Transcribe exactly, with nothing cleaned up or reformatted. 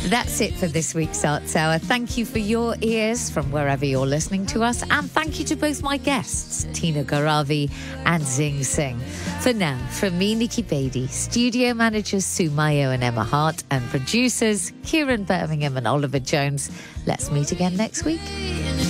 That's it for this week's Arts Hour. Thank you for your ears from wherever you're listening to us. And thank you to both my guests, Tina Gauravi and Zing Singh. For now, from me, Nikki Beatty, studio managers Sue Mayo and Emma Hart, and producers Kieran Birmingham and Oliver Jones. Let's meet again next week.